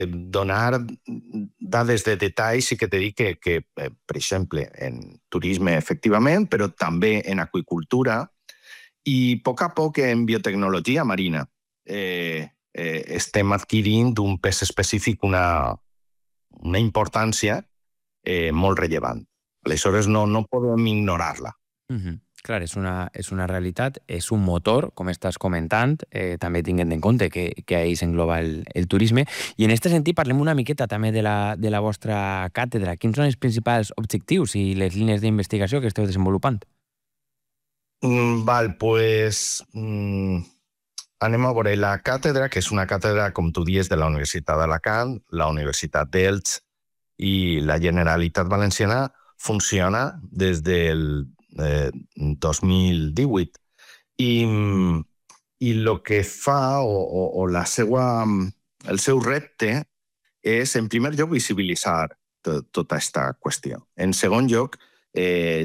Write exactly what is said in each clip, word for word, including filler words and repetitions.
donar dades de detalls i que te dic que, que, per exemple, en turisme, efectivament, però també en aqüicultura i a poc a poc en biotecnologia marina. Eh, eh, estem adquirint d'un pes específic una, una importància eh, molt rellevant. Aleshores, no, no podem ignorar-la. Uh-huh. Clar, és una, és una realitat, és un motor, com estàs comentant, eh, també tinguent en compte que, que ahí s'engloba el, el turisme. I en aquest sentit parlem una miqueta també de la, de la vostra càtedra. Quins són els principals objectius i les línies d'investigació que esteu desenvolupant? Mm, val, pues... Mm, anem a veure la càtedra, que és una càtedra, com tu dius, de la Universitat d'Alacant, la Universitat d'Elx i la Generalitat Valenciana, funciona des del eh, dos mil divuit. I, i el que fa, o, o, o la seva, el seu repte, és, en primer lloc, visibilitzar to, tota aquesta qüestió. En segon lloc, eh,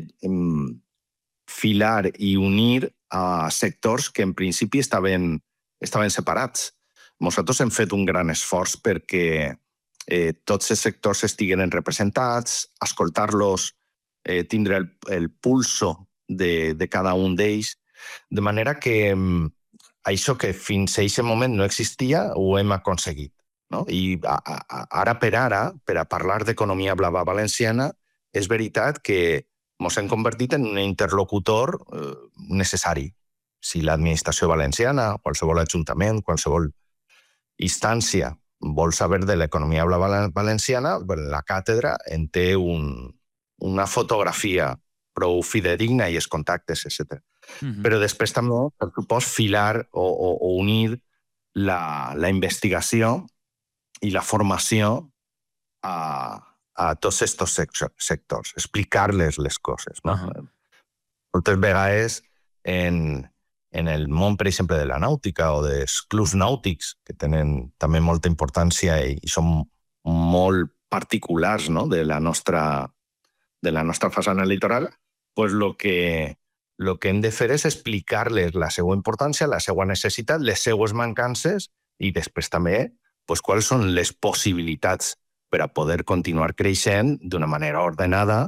filar i unir a sectors que en principi estaven, estaven separats. Nosaltres hem fet un gran esforç perquè eh, tots els sectors estiguin representats, escoltar-los, eh, tindre el, el pulso de, de cada un d'ells, de manera que eh, això que fins a aquest moment no existia ho hem aconseguit. No? I a, a, ara per ara, per a parlar d'economia blava valenciana, és veritat que ens hem convertit en un interlocutor eh, necessari. Si l'administració valenciana, qualsevol ajuntament, qualsevol instància vol saber de l'economia blava valenciana, la càtedra en té un, una fotografia prou fidedigna i els contactes, etcètera. Uh-huh. Però després també, per supost, filar o, o, o unir la, la investigació i la formació a, a tots aquests sectors, explicar-les les coses. No? Uh-huh. Moltes vegades en, en el món, per exemple, de la nàutica o dels clubs nàutics, que tenen també molta importància i, i són molt particulars, no? de, la nostra, de la nostra façana litoral, pues lo que, lo que hem de fer és explicar-les la seva importància, la seva necessitat, les seues mancances i després també pues, quals són les possibilitats per a poder continuar creixent d'una manera ordenada.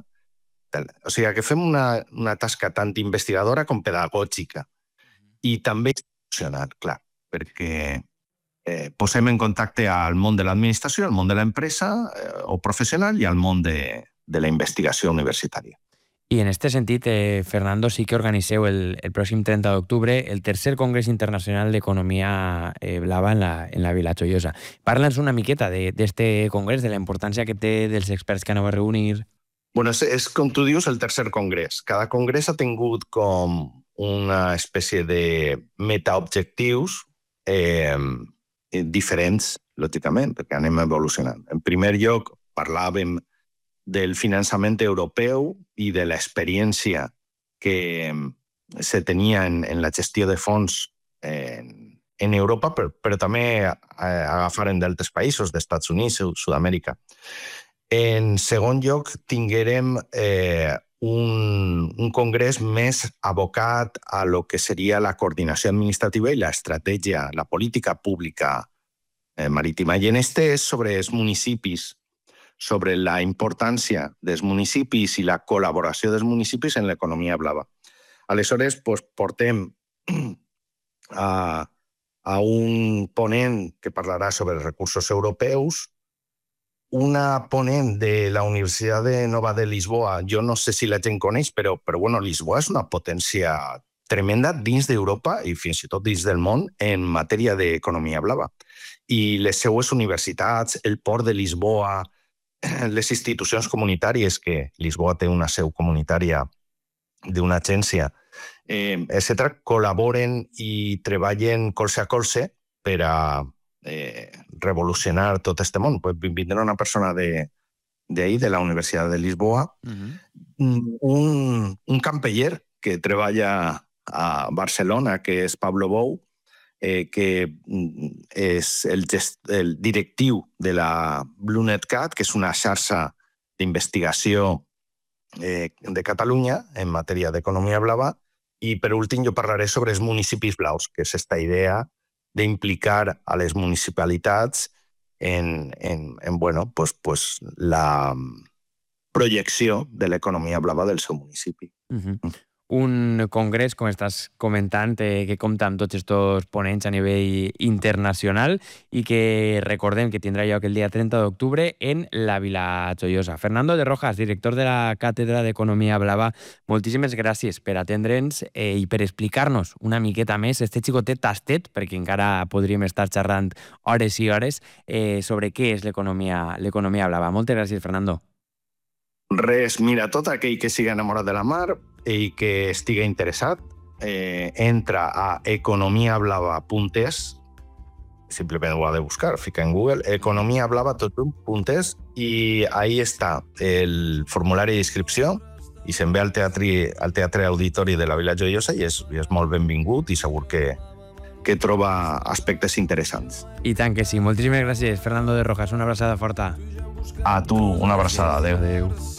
O sigui, que fem una, una tasca tant investigadora com pedagògica i també institucional, clar, perquè eh, posem en contacte al món de l'administració, al món de l'empresa eh, o professional i al món de, de la investigació universitària. I en aquest sentit, eh, Fernando, sí que organitzeu el, el pròxim trenta d'octubre el tercer Congrés Internacional d'Economia eh, Blava en la, en la Vila Joiosa. Parla'ns una miqueta d'aquest congrés, de la importància que té, dels experts que aneu a reunir. Bueno, és, és, com tu dius, el tercer congrés. Cada congrés ha tingut com una espècie de metaobjectius eh, diferents, lògicament, perquè anem evolucionant. En primer lloc, parlàvem del finançament europeu i de l'experiència que se tenia en, en la gestió de fons en, en Europa, però, però també agafar en d'altres països, d'Estats Units, Sud-amèrica. En segon lloc, tinguérem eh, un, un congrés més abocat a lo que seria la coordinació administrativa i l'estratègia, la política pública eh, marítima. I en este és sobre els municipis, sobre la importància dels municipis i la col·laboració dels municipis en l'economia blava. Aleshores, pues, portem a, a un ponent que parlarà sobre els recursos europeus, una ponent de la Universitat de Nova de Lisboa. Jo no sé si la gent coneix, però, però bueno, Lisboa és una potència tremenda dins d'Europa i fins i tot dins del món en matèria d'economia blava. I les seues universitats, el port de Lisboa, les institucions comunitàries, que Lisboa té una seu comunitària d'una agència, eh, etcètera, col·laboren i treballen colze a colze per a eh, revolucionar tot este món. Pues vindrà una persona de, de ahí, de la Universitat de Lisboa, uh-huh. un, un campeller que treballa a Barcelona, que és Pablo Bou, Eh, que és el, gest, el directiu de la BlueNetCat, que és una xarxa d'investigació eh, de Catalunya en matèria d'economia blava. I, per últim, jo parlaré sobre els municipis blaus, que és aquesta idea d'implicar a les municipalitats en, en, en bueno, pues, pues la projecció de l'economia blava del seu municipi. Uh-huh. Un congrés, com estàs comentant, eh, que compta amb tots estos ponents a nivell internacional i que recordem que tindrà lloc el dia trenta d'octubre en la Vila Joiosa. Fernando de Rojas, director de la Càtedra d'Economia Blava, moltíssimes gràcies per atendre'ns eh, i per explicar-nos una miqueta més este xicotet tastet, perquè encara podríem estar xerrant hores i hores eh, sobre què és l'economia l'economia blava. Moltes gràcies, Fernando. Res, mira, tot aquell que siga enamorat de la mar i que estigui interessat, eh, entra a economia blava punt es, simplement ho ha de buscar, fica en Google, economia blava tot un punt es, i ahí està el formulari d'inscripció i se'n ve al teatre, al teatre auditori de la Vila Joiosa i és, i és molt benvingut i segur que, que troba aspectes interessants. I tant que sí. Moltíssimes gràcies, Fernando de Rojas. Una abraçada forta. A tu, una abraçada. Adéu. Adéu.